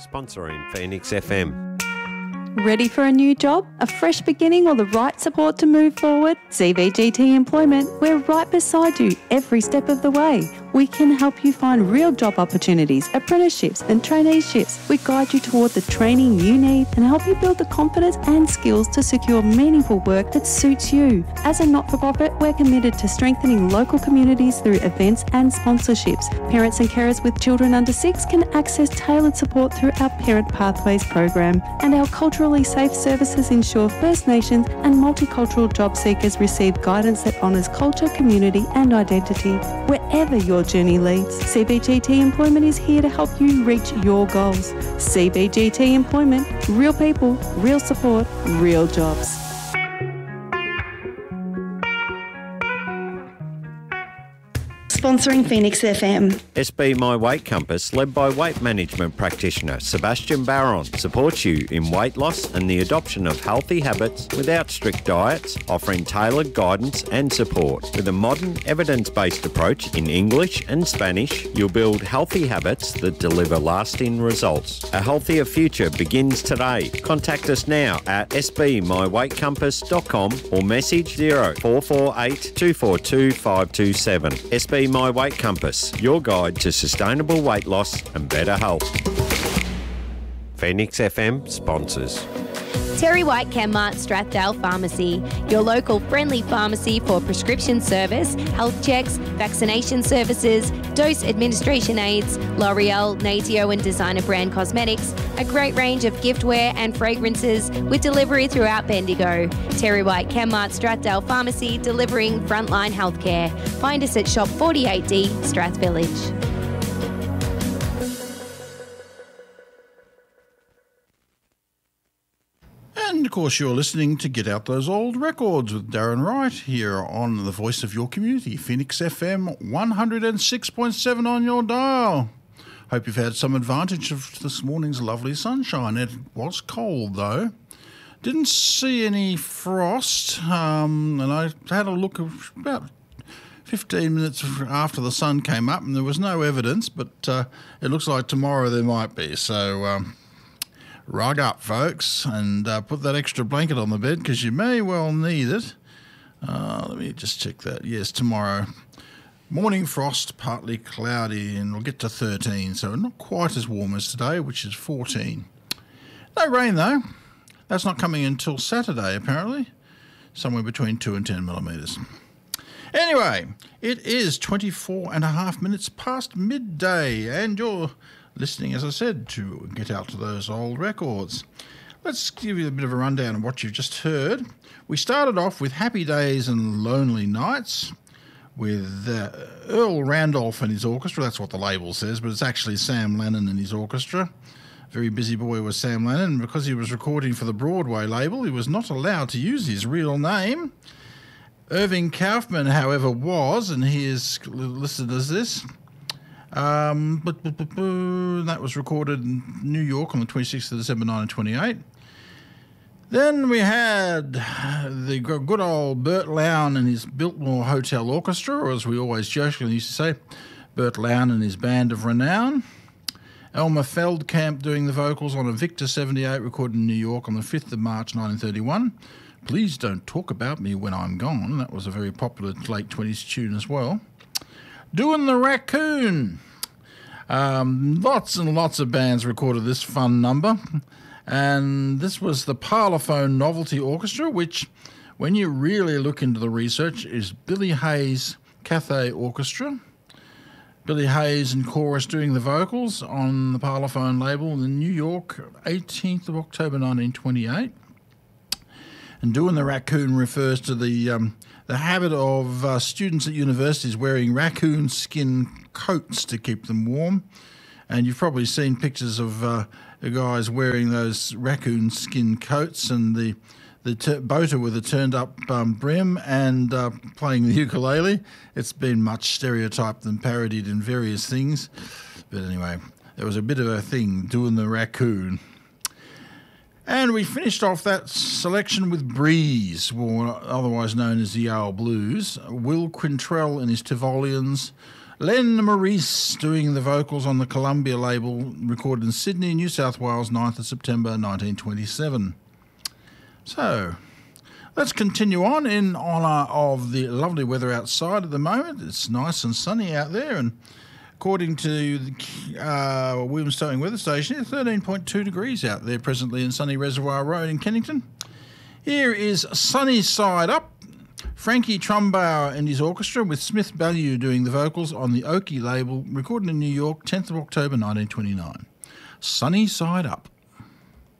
sponsoring Phoenix FM. Ready for a new job, a fresh beginning or the right support to move forward? CBGT Employment, we're right beside you every step of the way. We can help you find real job opportunities, apprenticeships and traineeships. We guide you toward the training you need and help you build the confidence and skills to secure meaningful work that suits you. As a not-for-profit, we're committed to strengthening local communities through events and sponsorships. Parents and carers with children under 6 can access tailored support through our Parent Pathways program, and our culturally safe services ensure First Nations and multicultural job seekers receive guidance that honours culture, community and identity. Wherever your journey leads, CBGT Employment is here to help you reach your goals. CBGT Employment, real people, real support, real jobs. Sponsoring Phoenix FM. SB My Weight Compass, led by weight management practitioner Sebastian Barron, supports you in weight loss and the adoption of healthy habits without strict diets, offering tailored guidance and support. With a modern, evidence-based approach in English and Spanish, you'll build healthy habits that deliver lasting results. A healthier future begins today. Contact us now at sbmyweightcompass.com or message 0448 242 527. SB My Weight Compass, your guide to sustainable weight loss and better health. Phoenix FM sponsors. Terry White Chemmart Strathdale Pharmacy, your local friendly pharmacy for prescription service, health checks, vaccination services, dose administration aids, L'Oreal, Natio and designer brand cosmetics, a great range of giftware and fragrances with delivery throughout Bendigo. Terry White Chemmart Strathdale Pharmacy, delivering frontline healthcare. Find us at Shop 48D, Strath Village. And, of course, you're listening to Get Out Those Old Records with Darren Wright here on the voice of your community, Phoenix FM 106.7 on your dial. Hope you've had some advantage of this morning's lovely sunshine. It was cold, though. Didn't see any frost, and I had a look about 15 minutes after the sun came up, and there was no evidence, but it looks like tomorrow there might be, so... rug up, folks, and put that extra blanket on the bed because you may well need it. Let me just check that. Yes, tomorrow. Morning frost, partly cloudy, and we'll get to 13, so not quite as warm as today, which is 14. No rain, though. That's not coming until Saturday, apparently. Somewhere between 2 and 10 millimetres. Anyway, it is 24 and a half minutes past midday, and you're listening, as I said, to Get Out to Those Old Records. Let's give you a bit of a rundown of what you've just heard. We started off with Happy Days and Lonely Nights with Earl Randolph and his orchestra. That's what the label says, but it's actually Sam Lennon and his orchestra. Very busy boy was Sam Lennon, and because he was recording for the Broadway label, he was not allowed to use his real name. Irving Kaufman, however, was, and he is listed as this. That was recorded in New York on the 26th of December 1928. Then we had the good old Bert Lown and his Biltmore Hotel Orchestra, or as we always jokingly used to say, Bert Lown and his Band of Renown. Elmer Feldkamp doing the vocals on a Victor 78 recorded in New York on the 5th of March 1931. Please Don't Talk About Me When I'm Gone. That was a very popular late 20s tune as well. Doing the Raccoon. Lots and lots of bands recorded this fun number. And this was the Parlophone Novelty Orchestra, which, when you really look into the research, is Billy Hayes' Cathay Orchestra. Billy Hayes and chorus doing the vocals on the Parlophone label in New York, 18th of October 1928. And Doing the Raccoon refers to the habit of students at universities wearing raccoon skin coats to keep them warm. And you've probably seen pictures of the guys wearing those raccoon skin coats and the boater with a turned-up brim and playing the ukulele. It's been much stereotyped and parodied in various things. But anyway, there was a bit of a thing, Doing the Raccoon. And we finished off that selection with Breeze, or otherwise known as the Yale Blues. Will Quintrell and his Tivolians, Len Maurice doing the vocals on the Columbia label, recorded in Sydney, New South Wales, 9th of September 1927. So, let's continue on in honour of the lovely weather outside at the moment. It's nice and sunny out there, and according to the Williamstown Weather Station, it's 13.2 degrees out there presently in sunny Reservoir Road in Kennington. Here is Sunny Side Up. Frankie Trumbauer and his orchestra, with Smith Ballew doing the vocals on the Oki label, recorded in New York, 10th of October 1929. Sunny Side Up.